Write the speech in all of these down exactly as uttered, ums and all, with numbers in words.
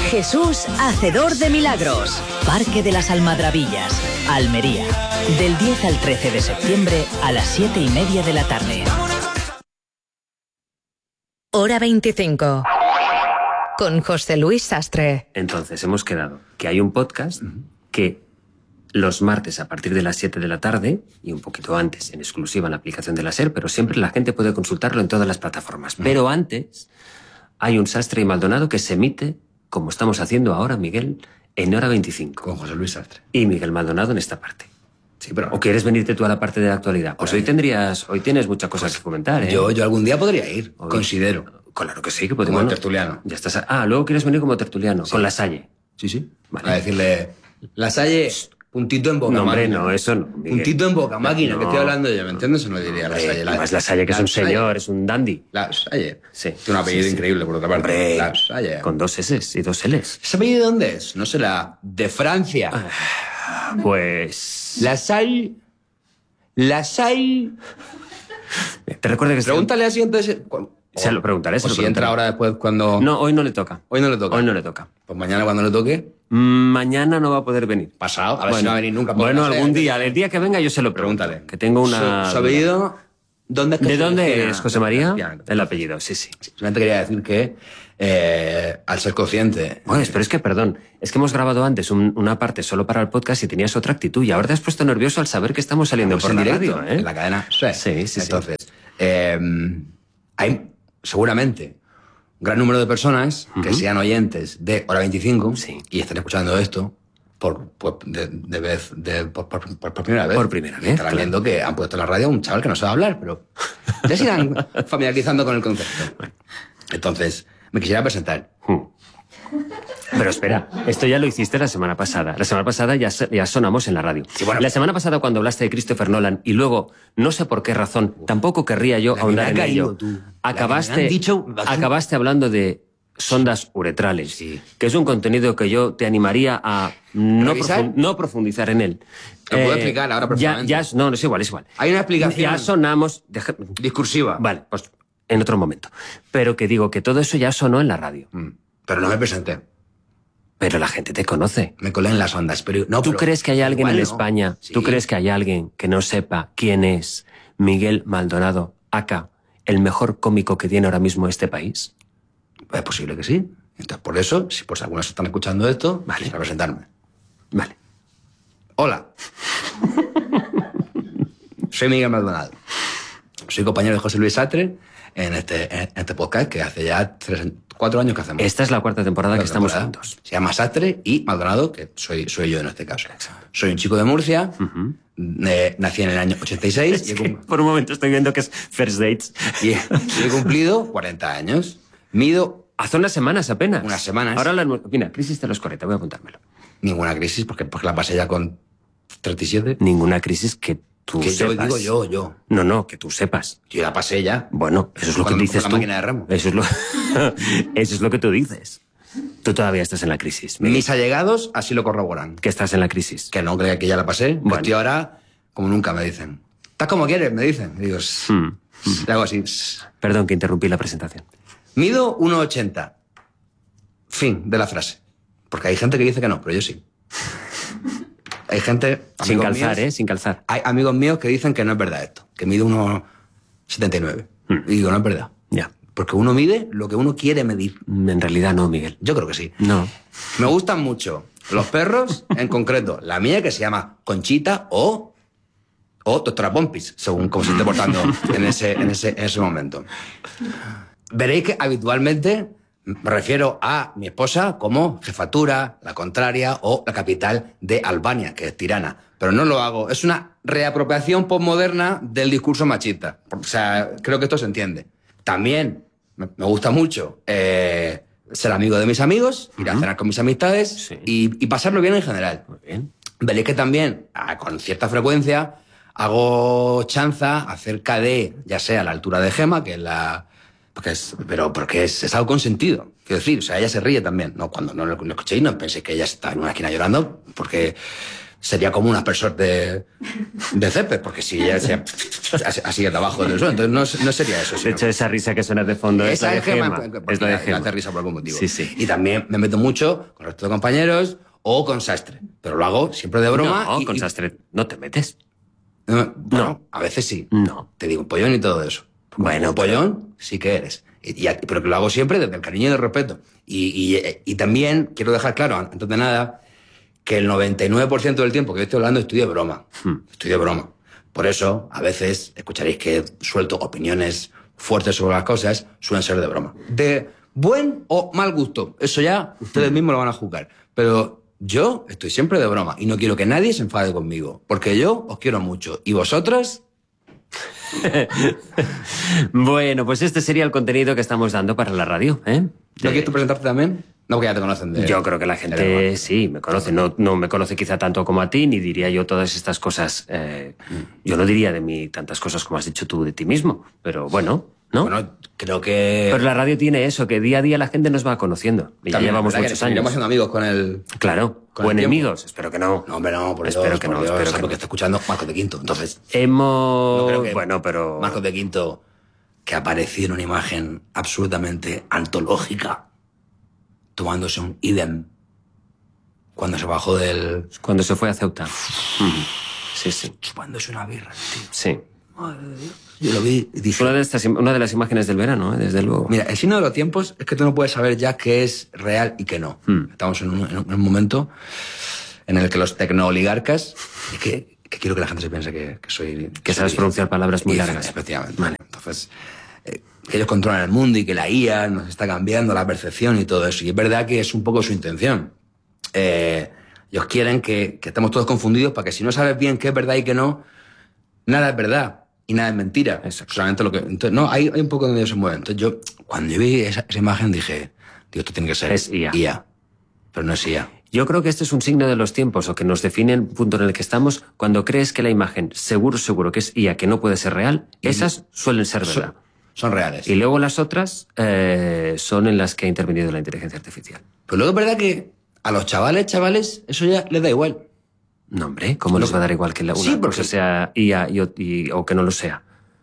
Jesús, hacedor de milagros. Parque de las Almadrabillas, Almería. Del diez al trece de septiembre a las siete y media de la tarde. Hora veinticinco. Con José Luis Sastre. Entonces, hemos quedado que hay un podcast que los martes a partir de las siete de la tarde y un poquito antes en exclusiva en la aplicación de la SER, pero siempre la gente puede consultarlo en todas las plataformas. Pero antes hay un Sastre y Maldonado que se emite, como estamos haciendo ahora, Miguel, en Hora veinticinco. Con José Luis Sastre. Y Miguel Maldonado en esta parte. Sí, pero... ¿O quieres venirte tú a la parte de la actualidad? Pues hoy tendrías, hoy tienes muchas cosas pues que comentar, ¿eh? Yo, yo algún día podría ir, hoy, considero. Claro que sí, que podemos. Como Bueno, tertuliano. Ya estás. Ah, luego quieres venir como tertuliano, Sí. con la Salle. Sí, sí. Vale. A decirle, la Salle, puntito en boca, No, hombre, máquina. no, eso no. Miguel. Puntito en boca, máquina, No. que estoy hablando yo, ¿me entiendes? Se lo diría la Hombre, Salle. La, además la Salle, que es un Salle. señor, es un dandy. La Salle. Sí. Tiene un apellido Sí, sí. increíble, por otra parte. Hombre, La Salle. con dos S y dos L's. ¿Ese apellido de dónde es? No será. De Francia. Pues... La Salle... La Salle... Te recuerdo que... Pregúntale así entonces... Se lo preguntaré, se O lo si entra preguntaré. ahora después cuando... No, hoy no le toca. Hoy no le toca. Hoy no le toca. Pues mañana cuando le toque... Mm, Mañana no va a poder venir. Pasado. A ver si no va a venir nunca. Bueno, no sé, algún ¿eh? día. El día que venga yo se lo pregunto. Pregúntale. Que tengo una... ¿Su, su apellido? ¿Dónde es que ¿De se dónde origina? es, José María? Efectivamente. El apellido, sí, sí. Simplemente quería decir que, eh, al ser consciente... Bueno, pero es que, perdón, es que hemos grabado antes un- una parte solo para el podcast y tenías otra actitud y ahora te has puesto nervioso al saber que estamos saliendo Estamos por en la directo, radio, ¿eh? en la cadena. Sí, Sí, sí, sí. Entonces, eh, hay seguramente un gran número de personas que sean oyentes de Hora veinticinco Sí. y estén escuchando esto por, por- de, de vez, de, por, por- por- por primera vez. Por primera vez, Estarán claro. viendo que han puesto en la radio a un chaval que no sabe hablar, pero ya se irán familiarizando con el concepto. Entonces, me quisiera presentar. Hmm. Pero espera, esto ya lo hiciste la semana pasada. La semana pasada ya, se- ya sonamos en la radio. Sí, bueno, la semana pasada cuando hablaste de Christopher Nolan y luego, no sé por qué razón, tampoco querría yo La que ahondar me ha en caído, ello. tú. La que me han Acabaste, dicho- acabaste hablando de sondas uretrales, Sí. que es un contenido que yo te animaría a no, ¿Revisar? profun- no profundizar en él. Te puedo explicar ahora ya, perfectamente. ya, es- No, no es igual, es igual. Hay una explicación Ya sonamos... deja- discursiva. Vale, pues en otro momento. Pero que digo que todo eso ya sonó en la radio. Mm. Pero no me presenté. Pero la gente te conoce. Me colé en las ondas. Pero, no, ¿Tú pero crees que hay alguien igual en no. España, Sí. tú crees que hay alguien que no sepa quién es Miguel Maldonado, aka, el mejor cómico que tiene ahora mismo este país? Es posible que sí. Entonces, por eso, si por si algunos están escuchando esto, Vale. quisiera presentarme. Vale. Hola. Soy Miguel Maldonado. Soy compañero de José Luis Sastre en este, en este podcast que hace ya tres, cuatro años que hacemos. Esta es la cuarta temporada que Cuarta estamos temporada. juntos. Se llama Sastre y Maldonado, que soy, soy yo en este caso. Soy un chico de Murcia, eh, nací en el año ochenta y seis y, he, cum- Por un momento estoy viendo que es First Dates. y he- y he cumplido cuarenta años. Mido Hace unas semanas apenas. Unas semanas. Ahora la... Mira, crisis de los cuarenta, voy a apuntármelo. ninguna crisis porque, porque la pasé ya con treinta y siete. Ninguna crisis que tú Que yo sepas. digo yo, yo. No, no, que tú sepas. Yo la pasé ya. Bueno, eso es lo Cuando que dices con la tú. máquina de remo. Eso es lo... eso es lo que tú dices. Tú todavía estás en la crisis. Miguel. Mis allegados así lo corroboran. Que estás en la crisis. Que no, que que ya la pasé. Que Bueno. estoy ahora como nunca, me dicen. ¿Estás como quieres? Me dicen. Y digo, "Sss". Mm. Le hago así. "Sss". Perdón que interrumpí la presentación. Mido uno ochenta. Fin de la frase. Porque hay gente que dice que no, pero yo sí. Hay gente... Sin amigos calzar, míos- ¿eh? Sin calzar. Hay amigos míos que dicen que no es verdad esto. Que mido uno setenta y nueve. Mm. Y digo, no es verdad. Ya. Porque uno mide lo que uno quiere medir. En realidad no, Miguel. Yo creo que sí. No. Me gustan mucho los perros, en concreto, la mía que se llama Conchita o, o Doctora Pompis, según cómo se esté portando en ese, en, ese, en ese momento. Veréis que habitualmente me refiero a mi esposa como jefatura, la contraria o la capital de Albania, que es Tirana. Pero no lo hago. Es una reapropiación postmoderna del discurso machista. O sea, creo que esto se entiende. También me me gusta mucho eh, ser amigo de mis amigos, ir a cenar con mis amistades Sí. y, y pasarlo bien en general. Muy bien. Veréis que también, ah, con cierta frecuencia, hago chanza acerca de, ya sea la altura de Gema, que es la... Porque es, pero porque es, es algo consentido. Quiero decir, o sea, ella se ríe también. No, cuando no lo, lo escuchéis, no penséis que ella está en una esquina llorando, porque sería como un aspersor de, de césped, porque si ella se así de abajo del suelo, entonces no, no sería eso. De hecho, esa risa que suena de fondo es la de Gemma. Es la de Gemma. hace risa por algún motivo. Sí, sí. Y también me meto mucho con el resto de compañeros o con Sastre, pero lo hago siempre de broma. No, y, con y... Sastre no te metes. No, bueno, no. A veces sí. No. Te digo pollón y todo eso. Bueno, un pollón sí que eres. Y, y, pero que lo hago siempre desde el cariño y el respeto. Y, y, y también quiero dejar claro, antes de nada, que el noventa y nueve por ciento del tiempo que yo estoy hablando estoy de broma. Hmm. Estoy de broma. Por eso, a veces, escucharéis que suelto opiniones fuertes sobre las cosas, suelen ser de broma. De buen o mal gusto. Eso ya ustedes mismos lo van a juzgar. Pero yo estoy siempre de broma y no quiero que nadie se enfade conmigo. Porque yo os quiero mucho. ¿Y vosotras? Bueno, pues este sería el contenido que estamos dando para la radio, ¿eh? ¿No quieres tú presentarte también? No, porque ya te conocen de... Yo creo que la gente sí, me conoce. No, no me conoce quizá tanto como a ti, ni diría yo todas estas cosas. Eh, yo no diría de mí tantas cosas como has dicho tú de ti mismo, pero bueno, ¿no? Bueno, creo que... Pero la radio tiene eso, que día a día la gente nos va conociendo. Y ya llevamos muchos años. Estamos siendo amigos con el... Claro, o enemigos, espero que no. No, hombre, no, por espero Dios, que por no, Dios, espero que que no. no. Está escuchando Marcos de Quinto, entonces... Hemos... No creo que bueno, pero... Marcos de Quinto, que ha aparecido en una imagen absolutamente antológica, tomándose un idem cuando se bajó del... Cuando se fue a Ceuta. Sí, sí. Chupándose una birra, tío. Sí. Madre de Dios. Yo lo vi y dije... Una de, estas, una de las imágenes del verano, ¿eh? Desde luego. Mira, el signo de los tiempos es que tú no puedes saber ya qué es real y qué no. Hmm. Estamos en un, en un momento en el que los tecnooligarcas... Y que, que quiero que la gente se piense que, que soy... Que sabes soy, pronunciar palabras muy y, largas. Efectivamente. Vale. Entonces, eh, que ellos controlan el mundo y que la I A nos está cambiando la percepción y todo eso. Y es verdad que es un poco su intención. Eh, ellos quieren que, que estemos todos confundidos para que si no sabes bien qué es verdad y qué no, nada es verdad y nada es mentira. Exacto. Solamente lo que... Entonces, no, hay, hay un poco donde ellos se mueven. Entonces yo, cuando yo vi esa, esa imagen, dije, tío, esto tiene que ser es I A. I A. Pero no es I A. Yo creo que este es un signo de los tiempos, o que nos define el punto en el que estamos, cuando crees que la imagen, seguro, seguro que es I A, que no puede ser real, y esas suelen ser verdad. Son, son reales. Y luego las otras eh, son en las que ha intervenido la inteligencia artificial. Pero luego es verdad que a los chavales, chavales, eso ya les da igual. No, hombre, ¿cómo les va a dar igual que la, una sí, porque... cosa sea I A y, y, o que no lo sea?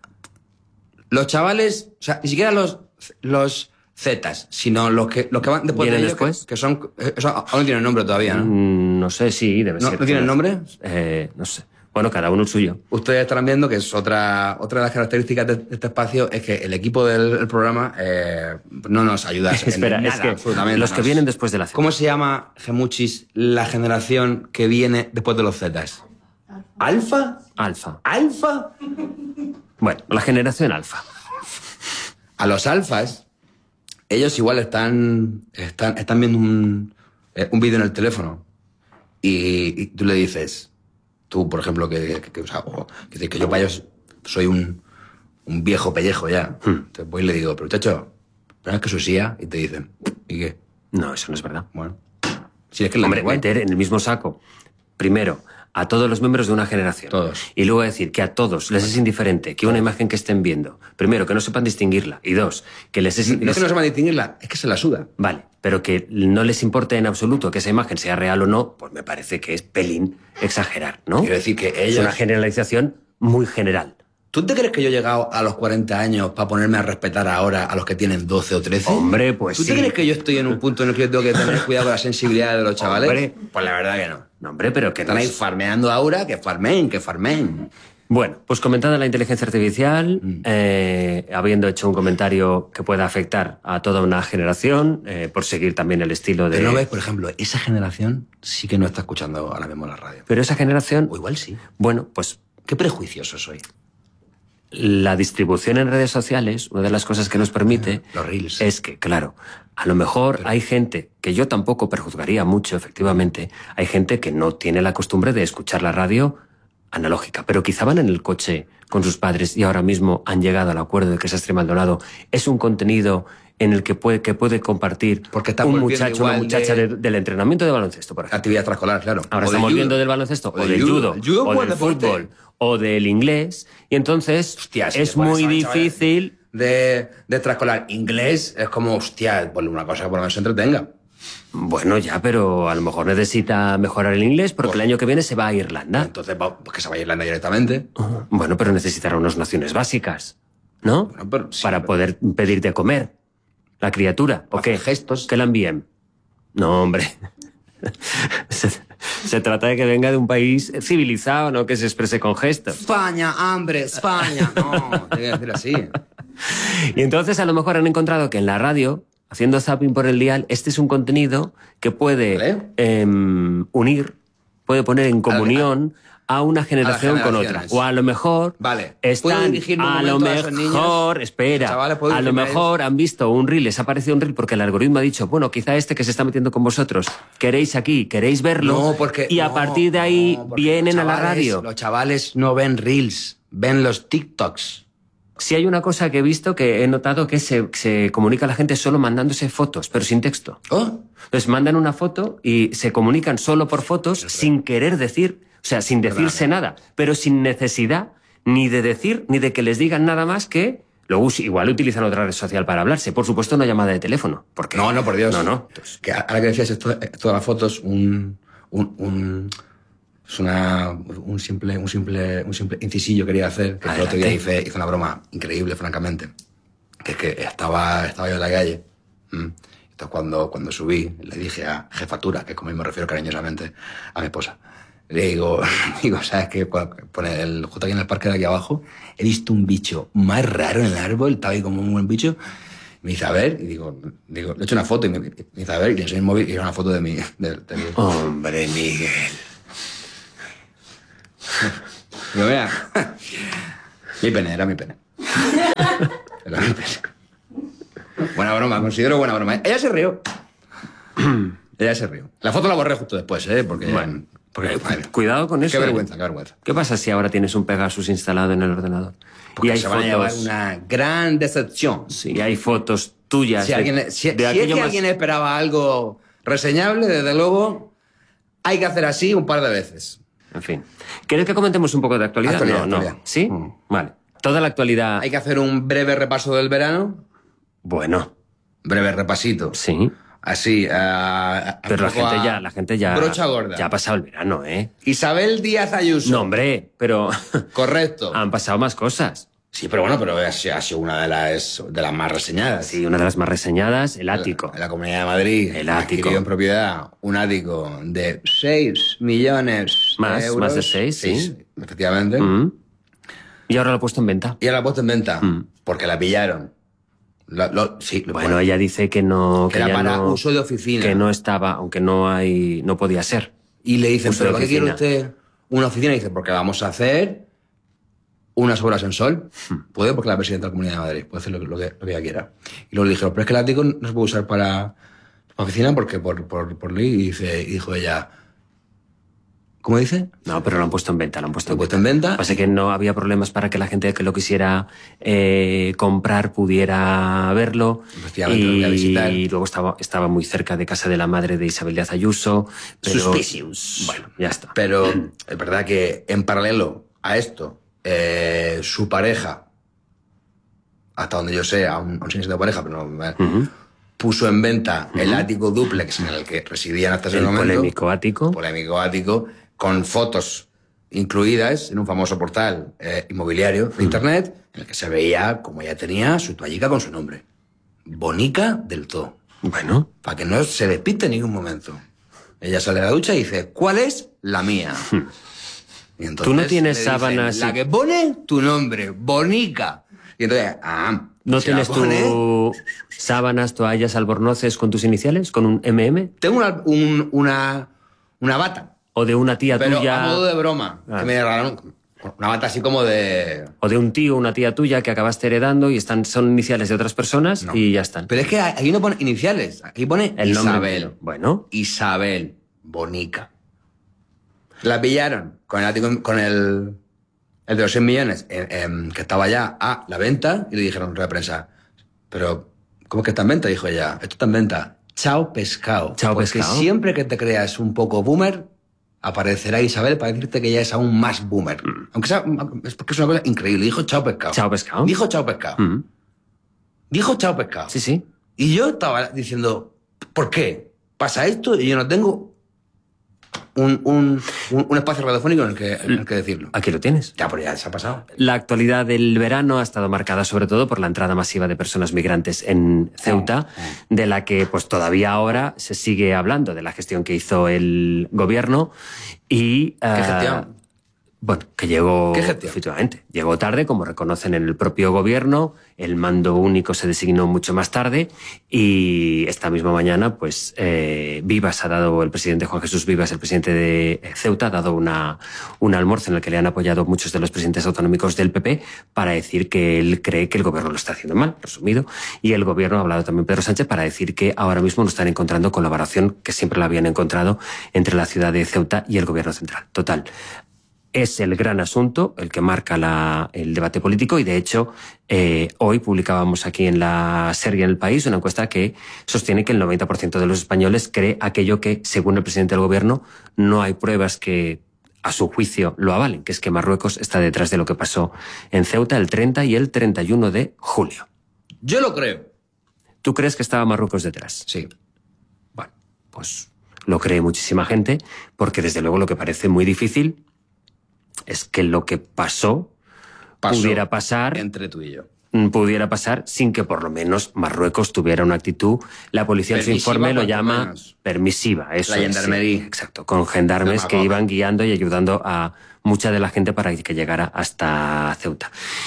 Los chavales, o sea, ni siquiera los... los Zetas, sino los que, los que van después de ellos, después? Que, que son... Eso aún no tienen nombre todavía, ¿no? Mm, no sé, sí, debe ¿No, ser. ¿No tienen nombre? Eh, no sé. Bueno, cada uno el suyo. Ustedes estarán viendo que es otra, otra de las características de este espacio, es que el equipo del el programa eh, no nos ayuda en Espera, nada, es que absolutamente. los que nos... vienen después de la Z. ¿Cómo se llama, Gemuchis, la generación que viene después de los Zetas? ¿Alfa? Alfa. ¿Alfa? Bueno, la generación alfa. A los alfas, ellos igual están, están, están viendo un, eh, un vídeo en el teléfono y, y tú le dices, tú, por ejemplo, que, que, que, o sea, o, que, que yo para ellos soy un, un viejo pellejo ya. Hmm. Entonces voy y le digo, pero chacho, ¿pero es que soy S I A? Y te dicen, ¿y qué? No, eso no es verdad. Bueno, si es que hombre, meter en el mismo saco, primero, a todos los miembros de una generación. Todos. Y luego decir que a todos les es indiferente que una imagen que estén viendo, primero, que no sepan distinguirla, y dos, que les es... No, no les... es que no sepan distinguirla, es que se la suda. Vale, pero que no les importe en absoluto que esa imagen sea real o no, pues me parece que es pelín exagerar, ¿no? Quiero decir que ellos... Es una generalización muy general. ¿Tú te crees que yo he llegado a los cuarenta años para ponerme a respetar ahora a los que tienen doce o trece? Hombre, pues ¿Tú sí. te crees que yo estoy en un punto en el que yo tengo que tener cuidado con la sensibilidad de los chavales? Hombre. Pues la verdad que no. No, hombre, pero que Están ahí farmeando ahora, que farmeen, que farmeen. Bueno, pues comentada la inteligencia artificial, mm. eh, habiendo hecho un comentario que pueda afectar a toda una generación, eh, por seguir también el estilo de... Pero no ves, por ejemplo, esa generación sí que no está escuchando ahora mismo la radio. Pero esa generación... O igual sí. Bueno, pues... Qué prejuicioso soy. La distribución en redes sociales, una de las cosas que nos permite... Los reels. Es que, claro, a lo mejor Pero... hay gente, que yo tampoco perjuzgaría mucho, efectivamente, hay gente que no tiene la costumbre de escuchar la radio analógica, pero quizá van en el coche con sus padres y ahora mismo han llegado al acuerdo de que Sastre Maldonado es un contenido en el que puede, que puede compartir Porque está un muchacho o una muchacha de... de, del entrenamiento de baloncesto, por ejemplo. Actividad extraescolar, claro. Ahora o estamos de viendo del baloncesto, o, o del judo, judo, o del deporte. fútbol, o del inglés, y entonces hostia, si es muy difícil... De, de extraescolar inglés, es como, hostia, ponle una cosa que por lo menos se entretenga. Bueno, ya, pero a lo mejor necesita mejorar el inglés porque Pues- el año que viene se va a Irlanda. Entonces, va- pues que se vaya a Irlanda directamente. Ujú. Bueno, pero necesitará unas nociones básicas, ¿no? Bueno, pero sí, Para pero- poder pedir de comer. La criatura. ¿O Hacer qué? gestos. Que la envíen. No, hombre. se, se trata de que venga de un país civilizado, no que se exprese con gestos. España, hambre, España. No, tiene que decir así. Y entonces a lo mejor han encontrado que en la radio, haciendo zapping por el dial, este es un contenido que puede ¿Vale? em, unir, puede poner en comunión a una generación con otra. generaciones. O a lo mejor Vale. ¿Puedo están, dirigirme un a lo momento a esos mejor, niños? espera, Chavales, ¿puedo a lo dirigirme a mejor han visto un reel, les ha parecido un reel porque el algoritmo ha dicho, bueno, quizá este que se está metiendo con vosotros, queréis aquí, queréis verlo, No, porque... y a no, partir de ahí no, porque vienen los a la chavales- radio. Los chavales no ven reels, ven los TikToks. Si hay una cosa que he visto que he notado que se, se comunica a la gente solo mandándose fotos, pero sin texto. ¿Oh? Entonces mandan una foto y se comunican solo por fotos sin querer decir, o sea, sin decirse nada, pero sin necesidad ni de decir ni de que les digan nada más que luego us- igual utilizan otra red social para hablarse. Por supuesto, una llamada de teléfono. Porque No, no, por Dios. No, no. Entonces, Que ahora que decías esto, esto de las fotos, un... un, un es una, un, simple, un, simple, un simple incisillo quería hacer, que el otro día Adelante. hice, hice una broma increíble, francamente. Que es que estaba, estaba yo en la calle. ¿m? Entonces, cuando, cuando subí, le dije a jefatura, que como me refiero cariñosamente a mi esposa, le digo, digo, ¿sabes qué? Pone el, justo aquí en el parque de aquí abajo, he visto un bicho más raro en el árbol, estaba ahí como un buen bicho. Me dice, a ver, y digo, digo, le he hecho una foto y me, me dice, a ver, y le enseño el móvil y era una foto de mi... De, de mi... hombre, Miguel. Digo, mira, mi pene, era mi pene. Era mi pene. Buena broma, considero buena broma. Ella se rió. Ella se rió. La foto la borré justo después, ¿eh? Porque... Bueno, porque madre, Cuidado con eso. qué ¿eh? vergüenza, qué vergüenza. ¿Qué pasa si ahora tienes un Pegasus instalado en el ordenador? Porque y hay se van a llevar fotos, una gran decepción. sí, hay fotos tuyas. Si, de- alguien, si, de si es aquello que más- alguien esperaba algo reseñable, desde luego, hay que hacer así un par de veces. En fin. ¿Quieres que comentemos un poco de actualidad? Actualidad, no, no. actualidad. ¿Sí? Mm. Vale. Toda la actualidad... Hay que hacer un breve repaso del verano. Bueno, Breve repasito. sí. Así. a- a- Pero la un poco gente a- ya, la gente ya... Brocha gorda. Ya ha pasado el verano, ¿eh? Isabel Díaz Ayuso. No, hombre, pero... Correcto. han pasado más cosas. Sí, pero bueno, pero ha sido ha sido una de las, de las más reseñadas. Sí, una de las más reseñadas, el ático. En la Comunidad de Madrid. El ha ático. adquirido en propiedad un ático de seis millones Más, de euros. más de seis, sí. Efectivamente. Mm. Y ahora lo ha puesto en venta. Y ahora la ha puesto en venta. Mm. Porque la pillaron. Lo- lo- sí, lo- Bueno, ella dice que no... que era ya para no- uso de oficina. Que no estaba, aunque no hay... No podía ser. Y le dicen, uso de ¿pero para qué quiere oficina. usted una oficina? Y dice, porque vamos a hacer unas obras en sol. Hmm. Puede, porque la presidenta de la Comunidad de Madrid puede hacer lo, que- lo que, lo que ella quiera. Y luego le dijeron, pero es que el ático no se puede usar para, para oficina porque por, por, por ley. Y, dice, y dijo ella, ¿cómo dice? No, pero lo han puesto en venta, lo han puesto Lo en han puesto venta. en venta. Pasa que no había problemas para que la gente que lo quisiera eh, comprar pudiera verlo. Efectivamente, lo voy a visitar. Y luego estaba, estaba muy cerca de casa de la madre de Isabel Díaz Ayuso. Pero, Suspicious. Bueno, ya está. Pero es verdad que en paralelo a esto, eh, su pareja, hasta donde yo sé, aún, aún sigue siendo pareja, pero no, eh, Ujú. puso en venta el ático duplex en el que residían hasta ese El momento. polémico ático. Polémico ático, con fotos incluidas en un famoso portal eh, inmobiliario de internet, en el que se veía como ella tenía su toallica con su nombre. Bonica del todo. Bueno, Para que no se despiste en ningún momento. Ella sale de la ducha y dice, ¿cuál es la mía? Y entonces Tú no tienes le dicen, sábanas La y- que pone tu nombre, Bonica. Y entonces, ah, ¿no se la tienes pone. tú sábanas, toallas, albornoces con tus iniciales? ¿Con un M M? Tengo una, un- una, una bata, ¿O de una tía pero tuya? a modo de broma. Ah. Que me regalaron una bata así como de... ¿O de un tío o una tía tuya que acabaste heredando y están, son iniciales de otras personas No. y ya están? Pero es que aquí no pone iniciales, aquí pone El nombre Isabel. entero. Bueno. Isabel Bonica. La pillaron con el ático- con el, el de los cien millones en- en- que estaba ya a la venta y le dijeron en rueda de prensa, pero ¿cómo es que está en venta? Dijo ella, esto está en venta. Chao pescado. Chao Porque pescado. siempre que te creas un poco boomer, aparecerá Isabel para decirte que ya es aún más boomer. Aunque sea, es porque es una cosa increíble. Dijo chao pescado. Mm. Chao pescado. Dijo chao pescado. Mm. Dijo chao pescado. Sí, sí. Y yo estaba diciendo, ¿por qué? pasa esto y yo no tengo un, un, un, un espacio radiofónico en el, que, en el que decirlo. Aquí lo tienes. Ya, pero ya se ha pasado. La actualidad del verano ha estado marcada sobre todo por la entrada masiva de personas migrantes en Ceuta, de la que pues todavía ahora se sigue hablando, de la gestión que hizo el gobierno. Y, ¿Qué uh, gestión? Bueno, que llegó, ¿Qué gestión? efectivamente, llegó tarde, como reconocen en el propio gobierno. El mando único se designó mucho más tarde y esta misma mañana, pues, eh, Vivas ha dado, el presidente Juan Jesús Vivas, el presidente de Ceuta, ha dado una, un almuerzo en el que le han apoyado muchos de los presidentes autonómicos del P P para decir que él cree que el gobierno lo está haciendo mal, resumido. Y el gobierno ha hablado también Pedro Sánchez para decir que ahora mismo no están encontrando colaboración, que siempre la habían encontrado entre la ciudad de Ceuta y el gobierno central. Total. Es el gran asunto, el que marca la, el debate político y, de hecho, eh, hoy publicábamos aquí en la serie en El País una encuesta que sostiene que el noventa por ciento de los españoles cree aquello que, según el presidente del gobierno, no hay pruebas que, a su juicio, lo avalen, que es que Marruecos está detrás de lo que pasó en Ceuta el treinta y el treinta y uno de julio. Yo lo creo. ¿Tú crees que estaba Marruecos detrás? Sí. Bueno, pues lo cree muchísima gente, porque desde luego lo que parece muy difícil es que lo que pasó, pasó pudiera pasar entre tú y yo. Pudiera pasar sin que por lo menos Marruecos tuviera una actitud, la policía en su informe lo llama menos. permisiva. Eso la gendarmería. Sí, exacto, con gendarmes que iban guiando y ayudando a mucha de la gente para que llegara hasta Ceuta.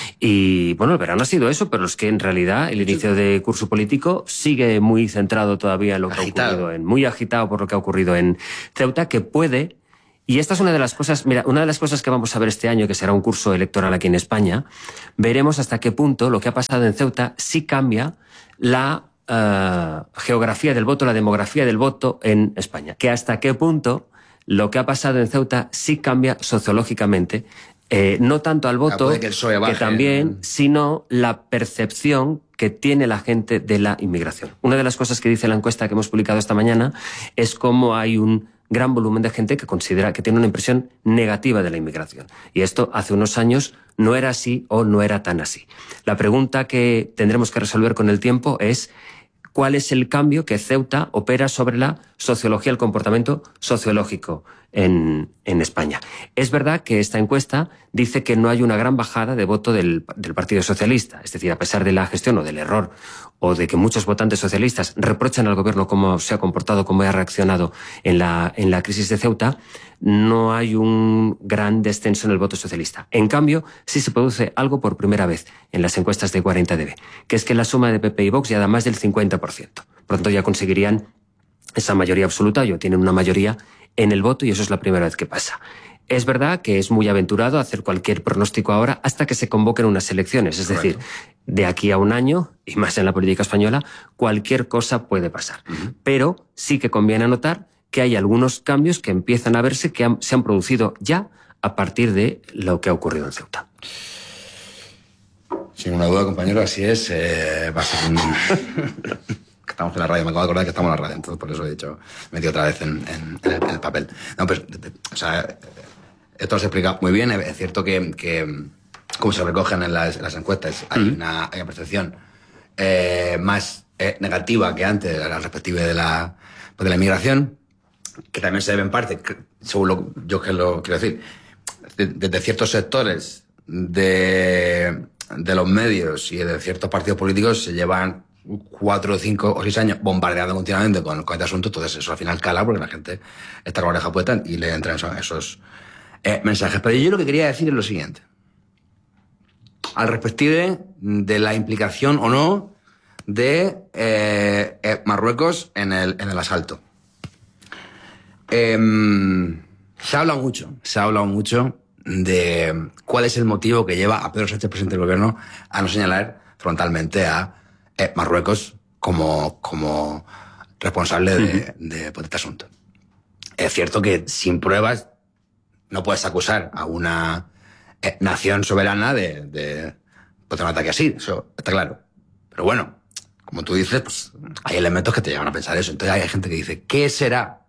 Y bueno, el verano ha sido eso, pero es que en realidad el inicio de curso político sigue muy centrado todavía en lo que agitado. ha ocurrido, en, muy agitado por lo que ha ocurrido en Ceuta, que puede... Y esta es una de las cosas, mira, una de las cosas que vamos a ver este año, que será un curso electoral aquí en España, veremos hasta qué punto lo que ha pasado en Ceuta sí cambia la uh, geografía del voto, la demografía del voto en España. Que hasta qué punto lo que ha pasado en Ceuta sí cambia sociológicamente, eh, no tanto al voto, que, el baje, que también, ¿no? sino la percepción que tiene la gente de la inmigración. Una de las cosas que dice la encuesta que hemos publicado esta mañana es cómo hay un gran volumen de gente que considera que tiene una impresión negativa de la inmigración. Y esto hace unos años no era así o no era tan así. La pregunta que tendremos que resolver con el tiempo es cuál es el cambio que Ceuta opera sobre la sociología, el comportamiento sociológico en, en España. Es verdad que esta encuesta dice que no hay una gran bajada de voto del, del Partido Socialista. Es decir, a pesar de la gestión o del error o de que muchos votantes socialistas reprochan al gobierno cómo se ha comportado, cómo ha reaccionado en la, en la crisis de Ceuta, no hay un gran descenso en el voto socialista. En cambio, sí se produce algo por primera vez en las encuestas de cuarenta D B, que es que la suma de P P y Vox ya da más del cincuenta por ciento. Por tanto, ya conseguirían esa mayoría absoluta, o tienen una mayoría en el voto, y eso es la primera vez que pasa. Es verdad que es muy aventurado hacer cualquier pronóstico ahora hasta que se convoquen unas elecciones. Es Correcto. decir, de aquí a un año, y más en la política española, cualquier cosa puede pasar. Uh-huh. Pero sí que conviene anotar que hay algunos cambios que empiezan a verse, que han, se han producido ya a partir de lo que ha ocurrido en Ceuta. Sin una duda, compañero, así es. Eh, va a ser un... Estamos en la radio, me acabo de acordar que estamos en la radio, entonces por eso he dicho, me he metido otra vez en, en, en, el, en el papel. No, pues, o sea, esto lo has explicado muy bien. Es cierto que, que como se recogen en las, en las encuestas, hay, mm. una, hay una percepción eh, más eh, negativa que antes al respecto de la, pues de la inmigración, que también se debe en parte, según lo, yo que lo quiero decir, desde de, de ciertos sectores de, de los medios y de ciertos partidos políticos se llevan cuatro, cinco o seis años bombardeando continuamente con, con este asunto, entonces eso al final cala porque la gente está con la oreja puesta y le entran esos, esos eh, mensajes. Pero yo lo que quería decir es lo siguiente. Al respecto de la implicación o no de eh, eh, Marruecos en el, en el asalto. Eh, se ha hablado mucho, se ha hablado mucho de cuál es el motivo que lleva a Pedro Sánchez, presidente del gobierno, a no señalar frontalmente a Eh, Marruecos como, como responsable de, de, de este asunto. Es cierto que sin pruebas no puedes acusar a una eh, nación soberana de, de, de un ataque así, eso está claro. Pero bueno, como tú dices, pues hay elementos que te llevan a pensar eso. Entonces hay gente que dice, ¿qué será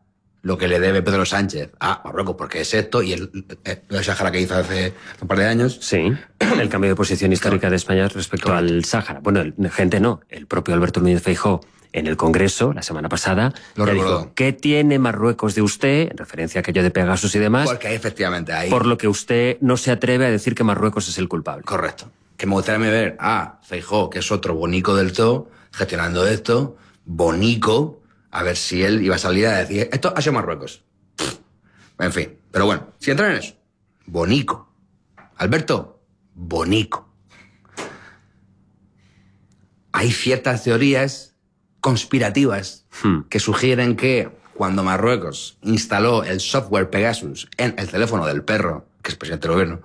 lo que le debe Pedro Sánchez a Marruecos, porque es esto, y el, el, el Sáhara que hizo hace un par de años. Sí, el cambio de posición histórica de España respecto Correcto. al Sáhara. Bueno, el, gente no, el propio Alberto Núñez Feijóo en el Congreso, la semana pasada, lo le recordó. dijo, ¿qué tiene Marruecos de usted? En referencia a aquello de Pegasus y demás. Porque ahí, efectivamente, ahí... Por lo que usted no se atreve a decir que Marruecos es el culpable. Correcto. Que me gustaría ver a Feijóo, que es otro bonico del todo, gestionando esto, bonico, a ver si él iba a salir a decir, esto ha sido Marruecos. En fin, pero bueno, si entran en eso, bonico. Alberto, bonico. Hay ciertas teorías conspirativas hmm. que sugieren que cuando Marruecos instaló el software Pegasus en el teléfono del perro, que es presidente del gobierno,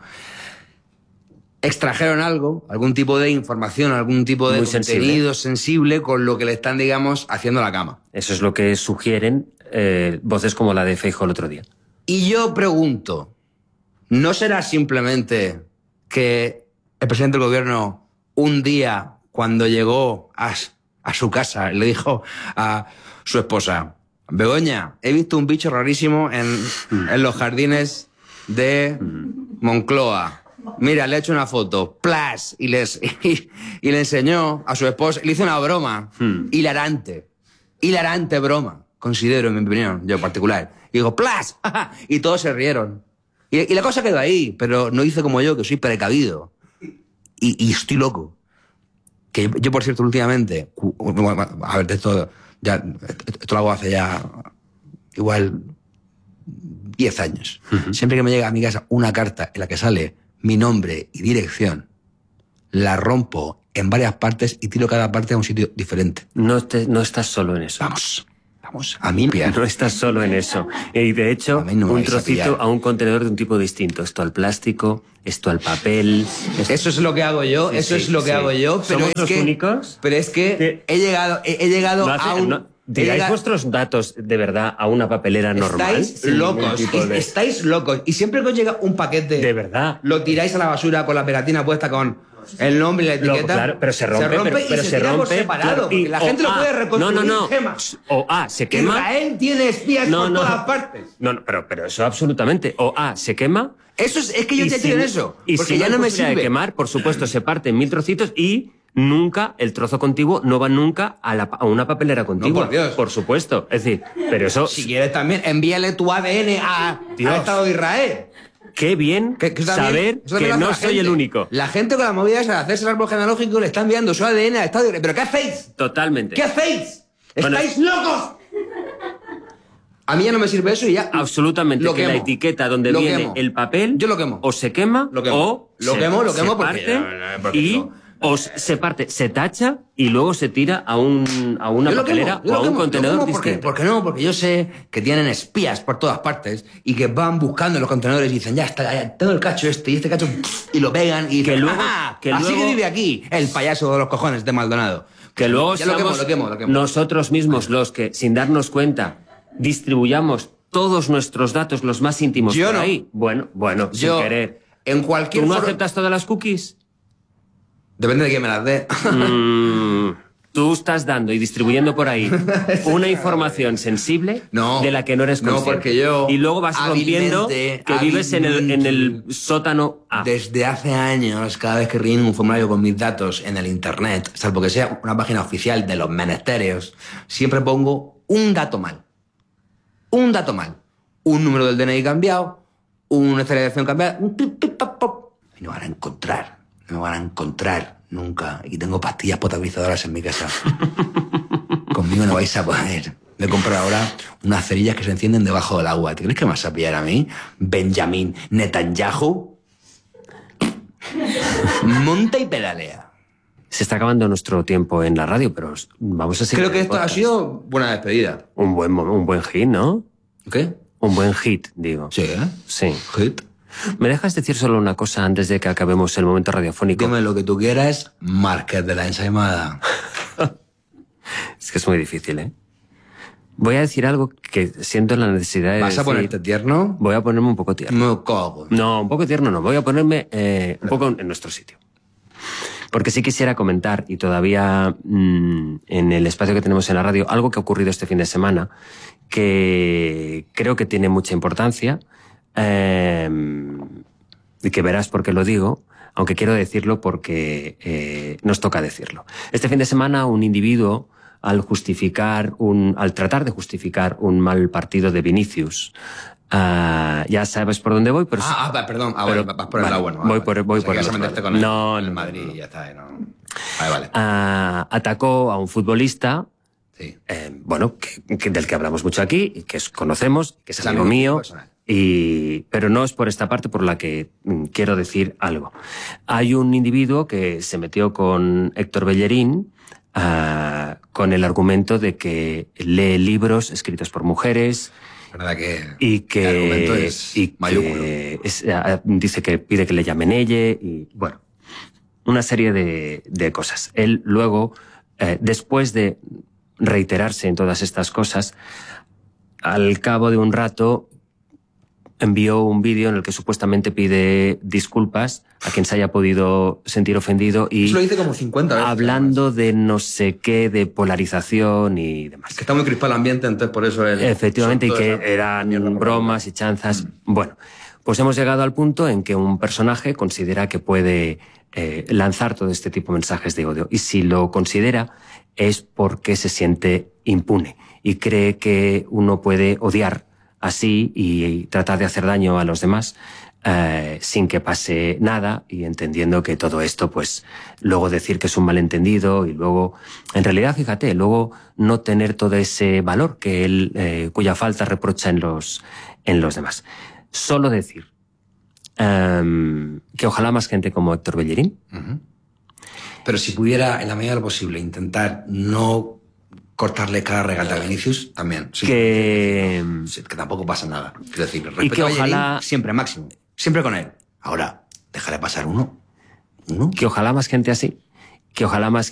extrajeron algo, algún tipo de información, algún tipo de Muy contenido sensible. sensible con lo que le están, digamos, haciendo la cama. Eso es lo que sugieren eh, voces como la de Feijóo el otro día. Y yo pregunto, ¿no será simplemente que el presidente del gobierno un día, cuando llegó a, a su casa, le dijo a su esposa, Begoña, he visto un bicho rarísimo en, en los jardines de Moncloa. Mira, le he hecho una foto, ¡plas! Y, les, y, y le enseñó a su esposa, le hizo una broma, hmm. hilarante, hilarante broma, considero, en mi opinión, yo en particular. Y digo, ¡plas! Y todos se rieron. Y, y la cosa quedó ahí, pero no hice como yo, que soy precavido. Y, y estoy loco. Que yo, yo, por cierto, últimamente, a ver, esto, ya, esto lo hago hace ya igual diez años. Uh-huh. Siempre que me llega a mi casa una carta en la que sale mi nombre y dirección, la rompo en varias partes y tiro cada parte a un sitio diferente. No, te, no estás solo en eso. Vamos, vamos, a mí pillar. No estás solo en eso. Y de hecho, no un trocito a, a un contenedor de un tipo distinto. Esto al plástico, esto al papel. Esto... Eso es lo que hago yo, sí, eso sí, es lo que sí. hago yo. Pero ¿Somos es los que, únicos? Pero es que ¿Qué? he llegado, he, he llegado no hace, a un... No... ¿Tiráis llegado... vuestros datos de verdad a una papelera normal? Estáis locos, de... estáis locos. Y siempre que os llega un paquete... De verdad. Lo tiráis a la basura con la pegatina puesta con el nombre y la etiqueta. Lo, claro, pero se rompe, se rompe pero, y pero se, se tira rompe por separado. Claro, y, la gente o, lo puede ah, reconstruir. No, no, no. Gema. O A, se quema. Israel tiene espías no, por no. todas partes. No, no, pero, pero eso absolutamente. O A, se quema. Eso es, es que yo te si, en eso. Y porque si ya no, no me sirve. sirve. De quemar, por supuesto, se parte en mil trocitos y nunca, el trozo contiguo no va nunca a, la, a una papelera contigua. No, por Dios. Por supuesto. Es decir, pero eso... Si quieres también, envíale tu A D N a, al Estado de Israel. Qué bien que, que saber también, que no soy gente. el único. La gente con la movida esa de hacerse el árbol genealógico le está enviando su A D N al Estado de Israel. ¿Pero qué hacéis? Totalmente. ¿Qué hacéis? Bueno, ¡Estáis locos! A mí ya no me sirve eso y ya... Absolutamente. Lo que quemo. La etiqueta donde lo viene quemo. el papel... Yo lo quemo. O se quema, lo quemo. o lo se, quemo, lo quemo se porque... parte No, no, porque y... no. O se parte, se tacha y luego se tira a, un, a una papelera quemo, o a un quemo, contenedor porque, distinto. ¿Por qué no? Porque yo sé que tienen espías por todas partes y que van buscando en los contenedores y dicen, ya está, ya tengo el cacho este y este cacho, y lo pegan y dicen, que luego, ¡ah! que así luego, que vive aquí el payaso de los cojones de Maldonado. Que luego ya lo seamos quemo, lo quemo, lo quemo. nosotros mismos los que, sin darnos cuenta, distribuyamos todos nuestros datos, los más íntimos, yo por no. ahí. Bueno, bueno, yo, sin querer. En cualquier ¿Tú no foro... aceptas todas las cookies? Depende de quién me las dé. mm, tú estás dando y distribuyendo por ahí una información sensible no, de la que no eres consciente. No, porque yo... Y luego vas rompiendo que vives en el, en el sótano A. Desde hace años, cada vez que relleno un formulario con mis datos en el internet, salvo que sea una página oficial de los menesteres, siempre pongo un dato mal. Un dato mal. Un número del D N I cambiado, una serialización cambiada, un pip, pip, pop, pop. Y no van a encontrar. No me van a encontrar nunca. Y tengo pastillas potabilizadoras en mi casa. Conmigo no vais a poder. Me he comprado ahora unas cerillas que se encienden debajo del agua. ¿Te crees que me vas a pillar a mí? Benjamin Netanyahu. Monta y pedalea. Se está acabando nuestro tiempo en la radio, pero vamos a seguir. Creo que esto ha sido buena despedida. Un buen, un buen hit, ¿no? ¿Qué? Un buen hit, digo. Sí, ¿eh? Sí. Hit. ¿Me dejas decir solo una cosa antes de que acabemos el momento radiofónico? Dime lo que tú quieras, Márquez de la ensaimada. Es que es muy difícil, ¿eh? Voy a decir algo que siento la necesidad de ¿Vas a decir... ponerte tierno? Voy a ponerme un poco tierno. Me cago. No, un poco tierno no. Voy a ponerme eh, un poco en nuestro sitio. Porque sí quisiera comentar, y todavía mmm, en el espacio que tenemos en la radio, algo que ha ocurrido este fin de semana, que creo que tiene mucha importancia eh, y que verás por qué lo digo, aunque quiero decirlo porque eh, nos toca decirlo. Este fin de semana un individuo, al justificar un, al tratar de justificar un mal partido de Vinicius, uh, ya sabes por dónde voy, pero ah, ah perdón, ah, pero, bueno, vas por el vale, lado bueno. Voy vale. por, voy o sea, por que el vas a otro meterte lado. con el, no, el no, Madrid no. y ya está. ¿eh? No. Vale, vale. Uh, atacó a un futbolista. Sí. Eh, bueno, que, que del que hablamos mucho aquí, y que es, conocemos, que es, es amigo amigo mío, personal. y, pero no es por esta parte por la que mm, quiero decir algo. Hay un individuo que se metió con Héctor Bellerín uh, con el argumento de que lee libros escritos por mujeres, verdad que y que, el argumento es y mayúsculo. que es, uh, dice que pide que le llamen ella, y bueno, una serie de, de cosas. Él luego, eh, después de reiterarse en todas estas cosas, al cabo de un rato envió un vídeo en el que supuestamente pide disculpas a quien se haya podido sentir ofendido y eso lo dice como cincuenta veces. Hablando además. de no sé qué, de polarización y demás. Que está muy crispado el ambiente, entonces por eso... El, Efectivamente, y que esa eran bromas y chanzas. Mm. Bueno, pues hemos llegado al punto en que un personaje considera que puede eh, lanzar todo este tipo de mensajes de odio. Y si lo considera es porque se siente impune y cree que uno puede odiar así y, y tratar de hacer daño a los demás eh, sin que pase nada, y entendiendo que todo esto, pues, luego decir que es un malentendido y luego, en realidad, fíjate, luego no tener todo ese valor que él, eh, cuya falta reprocha en los, en los demás. Solo decir um, que ojalá más gente como Héctor Bellerín. Uh-huh. Pero si pudiera, en la medida de lo posible, intentar no cortarle cada regata a Vinicius, también. Sí, que... Sí, que tampoco pasa nada. Quiero decir, y que ojalá... siempre máximo. Siempre con él. Ahora, déjale pasar uno. uno. Que ojalá más gente así. Que ojalá más